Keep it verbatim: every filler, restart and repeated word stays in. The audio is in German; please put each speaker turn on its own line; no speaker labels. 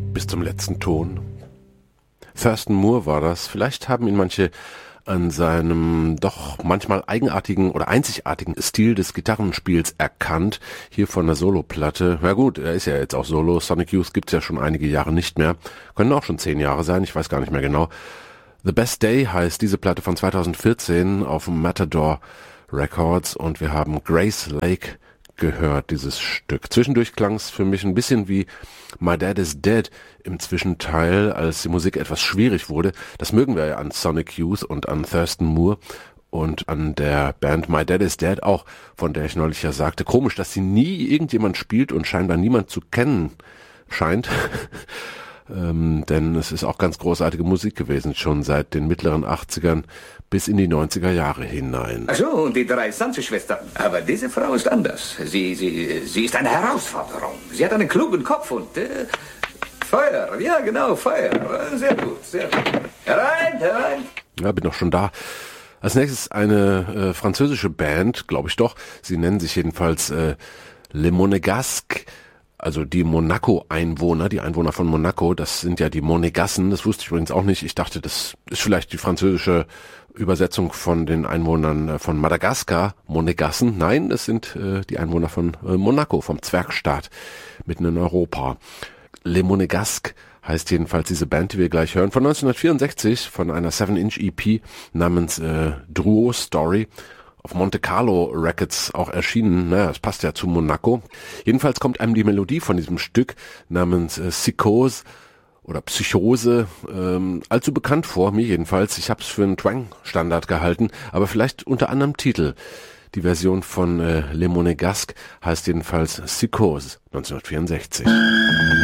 bis zum letzten Ton. Thurston Moore war das. Vielleicht haben ihn manche an seinem doch manchmal eigenartigen oder einzigartigen Stil des Gitarrenspiels erkannt, hier von der Soloplatte. Na gut, er ist ja jetzt auch Solo. Sonic Youth gibt's ja schon einige Jahre nicht mehr. Können auch schon zehn Jahre sein, ich weiß gar nicht mehr genau. The Best Day heißt diese Platte von zweitausendvierzehn auf dem Matador Records und wir haben Grace Lake gehört, dieses Stück. Zwischendurch klang es für mich ein bisschen wie My Dad is Dead im Zwischenteil, als die Musik etwas schwierig wurde. Das mögen wir ja an Sonic Youth und an Thurston Moore und an der Band My Dad is Dead auch, von der ich neulich ja sagte, komisch, dass sie nie irgendjemand spielt und scheinbar niemand zu kennen scheint. Ähm, denn es ist auch ganz großartige Musik gewesen, schon seit den mittleren achtzigern bis in die neunziger Jahre hinein.
Ach so, und die drei Sanze-Schwestern. Aber diese Frau ist anders. Sie, sie, sie ist eine Herausforderung. Sie hat einen klugen Kopf und äh, Feuer. Ja, genau, Feuer. Sehr gut, sehr gut. Herein, herein.
Ja, bin doch schon da. Als nächstes eine äh, französische Band, glaube ich doch. Sie nennen sich jedenfalls äh, Les Monégasques. Also die Monaco-Einwohner, die Einwohner von Monaco, das sind ja die Monégassen, das wusste ich übrigens auch nicht. Ich dachte, das ist vielleicht die französische Übersetzung von den Einwohnern von Madagaskar, Monégassen. Nein, das sind äh, die Einwohner von äh, Monaco, vom Zwergstaat, mitten in Europa. Les Monégasques heißt jedenfalls diese Band, die wir gleich hören, von neunzehnhundertvierundsechzig, von einer seven inch E P namens äh, Drouot Story. Auf Monte Carlo Records auch erschienen, naja, es passt ja zu Monaco. Jedenfalls kommt einem die Melodie von diesem Stück namens äh, Psychose oder Psychose ähm, allzu bekannt vor, mir jedenfalls. Ich habe es für einen Twang-Standard gehalten, aber vielleicht unter anderem Titel. Die Version von äh, Les Monégasques heißt jedenfalls Psychose neunzehnhundertvierundsechzig.